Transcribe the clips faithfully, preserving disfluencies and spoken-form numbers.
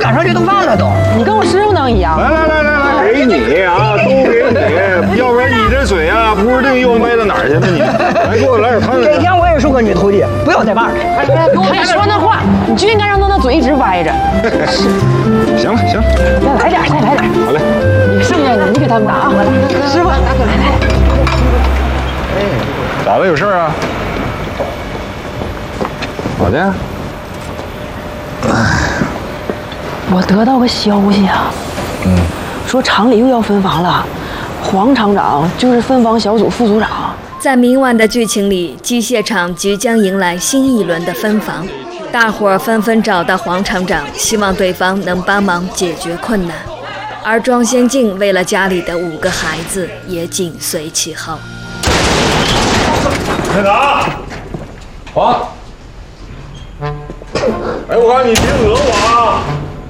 赶上这顿饭了都。 你跟我师傅能一样？ 来来来来来，给你啊，都给你，要不然你这嘴啊，不知定又歪到哪儿去了你。来，给我来点汤。 这天我也是个女徒弟，不要再骂了。 还说那话，你就应该让他那嘴一直歪着。 行了行了， 再来点，再来点。 好嘞， 你剩下的你给他们拿啊，师傅，来来来。 咋了？有事啊？咋的？ 我得到个消息啊，嗯，说厂里又要分房了，黄厂长就是分房小组副组长。 在明晚的剧情里，机械厂即将迎来新一轮的分房，大伙儿纷纷找到黄厂长，希望对方能帮忙解决困难。而庄先进为了家里的五个孩子，也紧随其后。 队长，黄。哎，我告诉你，别讹我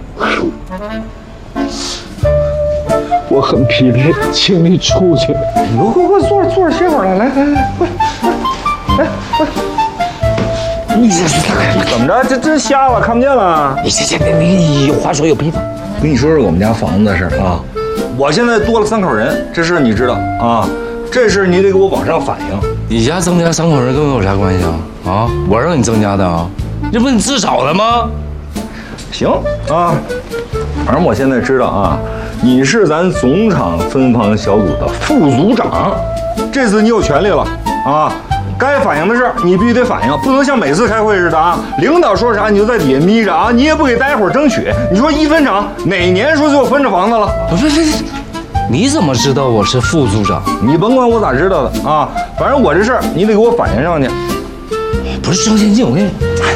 啊！ 我很疲累，请你出去。 你快快快，坐着坐着歇会儿了，来来来，快，来快。你这是怎么着？这真瞎了，看不见了？ 你这这别你话说有屁话。 跟你说说我们家房子的事儿啊。我现在多了三口人，这事你知道啊？这事你得给我往上反映。 你家增加三口人跟我有啥关系啊？啊，我让你增加的啊。这不是你自找的吗？ 行啊，反正我现在知道啊，你是咱总厂分房小组的副组长，这次你有权利了啊！该反映的事儿你必须得反映，不能像每次开会似的啊，领导说啥你就在底下眯着啊，你也不给大家伙争取。你说一分厂哪年说就分着房子了？ 不是，不是，你怎么知道我是副组长？ 你甭管我咋知道的啊，反正我这事儿你得给我反映上去。 不是张先进，我跟你。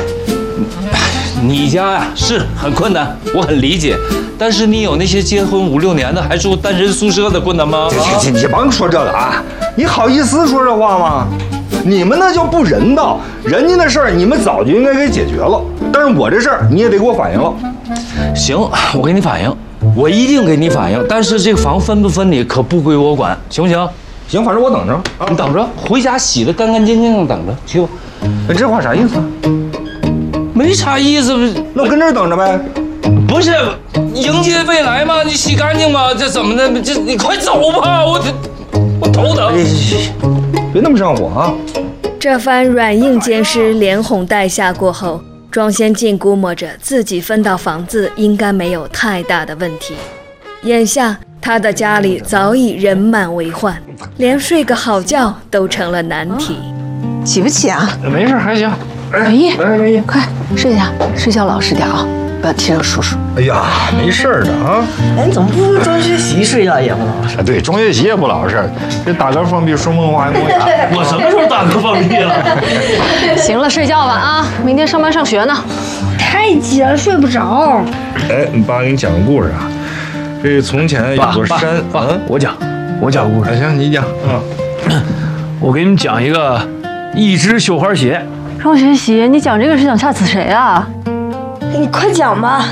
你家呀是很困难，我很理解，但是你有那些结婚五六年的还住单人宿舍的困难吗？ 你你甭说这个啊，你好意思说这话吗？你们那叫不人道，人家那事儿你们早就应该给解决了，但是我这事儿你也得给我反映了。 行，我给你反映，我一定给你反映，但是这个房分不分你可不归我管，行不行？ 行，反正我等着， 啊、你等着，回家洗得干干净净的等着，去吧。 哎，这话啥意思？ 没啥意思， 那我跟这儿等着呗。 不是迎接未来吗？你洗干净吗？这怎么的？这你快走吧，我这我头疼。 别那么上火啊！ 这番软硬兼施、连哄带吓过后，庄先进估摸着自己分到房子应该没有太大的问题。眼下他的家里早已人满为患，连睡个好觉都成了难题。 起不起啊？ 没事，还行。 文艺，来文艺，快睡下，睡觉老实点啊，不要提着叔叔。 哎呀，没事的啊。 哎，你怎么不庄学习睡觉也不老实？ 对，庄学习也不老实，这打嗝放屁说梦话还磨牙。 我什么时候打嗝放屁了？ 行了，睡觉吧啊，明天上班上学呢。 太挤了，睡不着。 哎，你爸给你讲个故事啊。这从前有座山， 爸，嗯，我讲，我讲个故事。 行，你讲啊。 我给你们讲一个一只绣花鞋。 庄学习，你讲这个是想吓死谁啊？ 你快讲吧。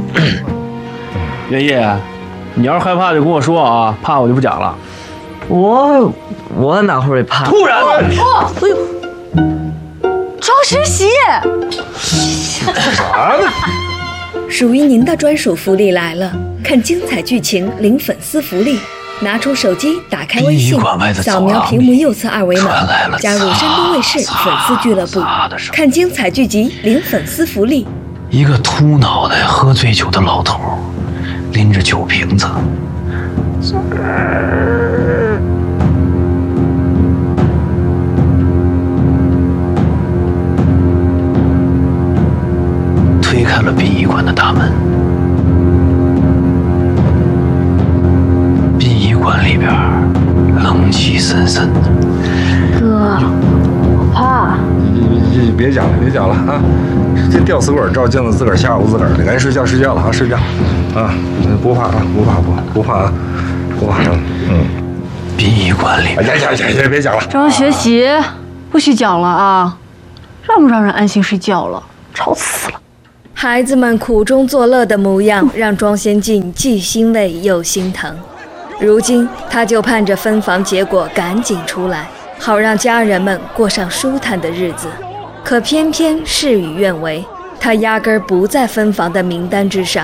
袁叶，你要是害怕就跟我说啊，怕我就不讲了。 我我哪会怕？ 突然， 哦，哎呦，庄学习， 啥呢？ 属于您的专属福利来了！看精彩剧情，领粉丝福利。拿出手机，打开微信，扫描屏幕右侧二维码，加入山东卫视粉丝俱乐部，看精彩剧集，领粉丝福利。 一个秃脑袋喝醉酒的老头，拎着酒瓶子，推开了殡仪馆的大门。馆里边冷气森森的。 哥，我怕。 你别讲了，别讲了啊！这吊死鬼照镜子，自个儿吓唬自个儿的，赶紧睡觉睡觉了啊！睡觉啊！不怕啊！不怕不不怕啊！不怕啊！嗯。 殡仪馆里。 哎呀呀呀！别讲了。 庄学习，不许讲了啊！让不让人安心睡觉了？吵死了！ 孩子们苦中作乐的模样，让庄先进既欣慰又心疼。如今他就盼着分房结果赶紧出来，好让家人们过上舒坦的日子。可偏偏事与愿违，他压根儿不在分房的名单之上。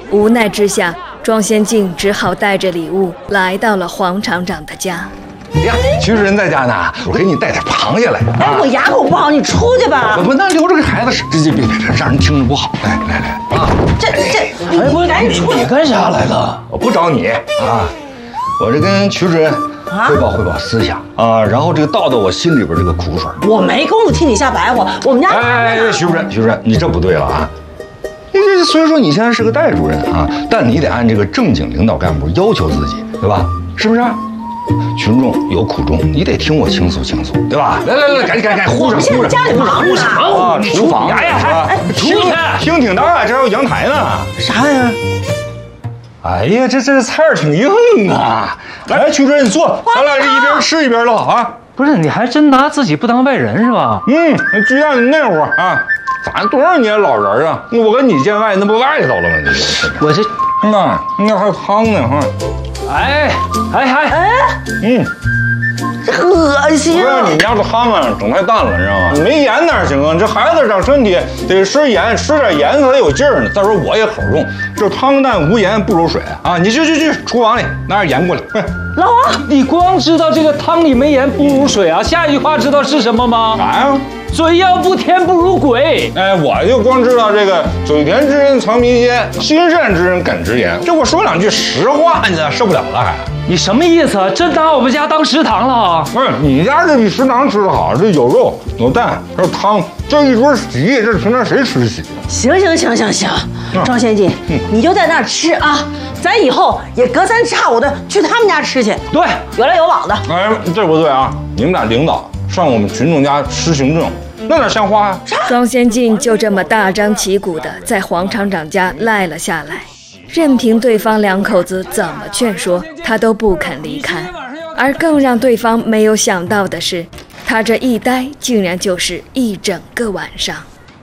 无奈之下，庄先进只好带着礼物来到了黄厂长的家。 呀，徐主任在家呢，我给你带点螃蟹来。 哎，我牙口不好，你出去吧。 不不，那留着给孩子吃，这这别别让人听着不好。来来来啊， 这这， 哎，我赶紧出去，你干啥来了？ 我不找你啊，我这跟徐主任汇报汇报思想啊，然后这个倒倒我心里边这个苦水。 我没工夫替你瞎白活，我们家。 哎哎哎，徐主任，徐主任，你这不对了啊！你这虽说你现在是个代主任啊，但你得按这个正经领导干部要求自己，对吧？是不是？群众有苦衷，你得听我倾诉倾诉，对吧？来来来，赶紧赶紧赶紧，呼上呼上！ 家里忙呼上啊！厨房， 哎呀， 哎， 出去！ 厅挺大，这还有阳台呢。 啥玩意儿？ 哎呀，这这菜儿挺硬啊！来，徐主任，你坐，咱俩这一边吃一边唠啊。 不是，你还真拿自己不当外人是吧？ 嗯，就像你那会儿啊，咱多少年老人啊，我跟你见外，那不外头了吗？ 我这， 那那还有汤呢哈。 哎哎哎哎， 嗯， 这恶心不是啊！ 你家这汤啊整太淡了，知道吗？没盐哪行啊？这孩子长身体得吃盐，吃点盐才有劲儿呢。再说我也口重，这汤淡无盐不如水啊！你去去去，厨房里拿点盐过来。 老王， 你光知道这个汤里没盐不如水啊？下一句话知道是什么吗？ 啥呀？ 嘴要不甜不如鬼。 哎，我就光知道这个嘴甜之人藏民间，心善之人感直言。这我说两句实话，你咋受不了了还？ 你什么意思啊？真拿我们家当食堂了啊？ 不是，你家这比食堂吃的好，这有肉有蛋，还有汤，这一桌席，这平常谁吃得起？ 行行行行行，庄先进，你就在那儿吃啊，咱以后也隔三差五的去他们家吃去。 对， 有来有往的。 哎，这不对啊！你们俩领导上我们群众家吃行政，那哪像话呀？ 庄先进就这么大张旗鼓地在黄厂长家赖了下来，任凭对方两口子怎么劝说，他都不肯离开。而更让对方没有想到的是，他这一待竟然就是一整个晚上。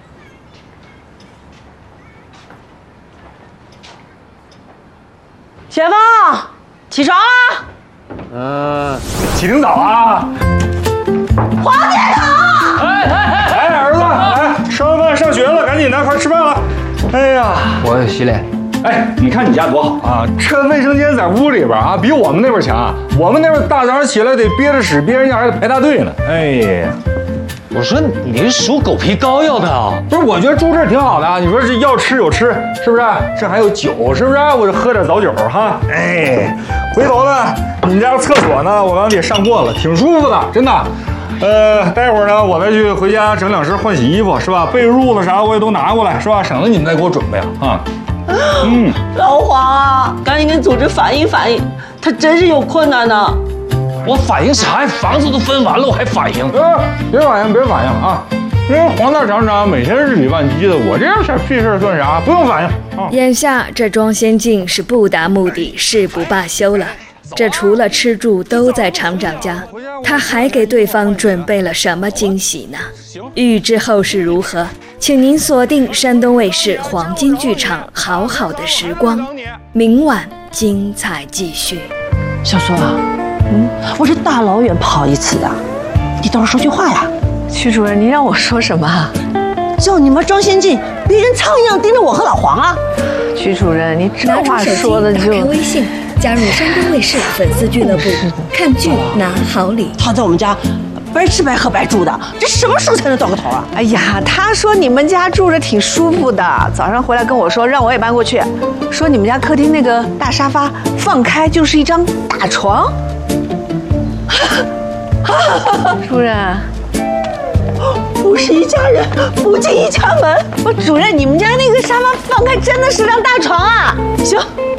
前方，起床啊！ 嗯，起领导啊！ 黄店长， 哎哎哎， 哎，儿子，来吃完饭上学了，赶紧的，快吃饭了。哎呀， 我要洗脸。 哎，你看你家多好啊！这卫生间在屋里边啊，比我们那边强。我们那边大早上起来得憋着屎，憋人家还得排大队呢。哎呀， 我说你是属狗皮膏药的啊？ 不是，我觉得住这儿挺好的啊。你说这要吃有吃，是不是？这还有酒，是不是？我就喝点早酒哈。哎，回头呢，你们家厕所呢，我刚才也上过了，挺舒服的，真的。呃，待会儿呢，我再去回家整两身换洗衣服，是吧？被褥子啥我也都拿过来，是吧？省得你们再给我准备了啊。嗯， 老黄啊，赶紧跟组织反映反映，他真是有困难呢。 我反应啥呀？房子都分完了，我还反应？ 呃，别反应，别反应啊！因为黄大厂长每天日理万机的，我这样小屁事算啥？不用反应啊！ 眼下这庄先进是不达目的誓不罢休了。这除了吃住都在厂长家，他还给对方准备了什么惊喜呢？欲知后事如何，请您锁定山东卫视黄金剧场《好好的时光》，明晚精彩继续。 小苏啊，嗯，我这大老远跑一次的，你倒是说句话呀。 徐主任，您让我说什么啊？ 叫你们庄先进别人苍一样盯着我和老黄啊！ 徐主任，你这话拿出手机， 说的就…… 打开微信，加入山东卫视粉丝俱乐部，看剧拿好礼。 他在我们家白吃白喝白住的，这什么时候才能到个头啊？ 哎呀，他说你们家住着挺舒服的，早上回来跟我说，让我也搬过去，说你们家客厅那个大沙发放开就是一张大床。主任， 不是一家人，不进一家门。 我主任，你们家那个沙发放开真的是张大床啊！ 行，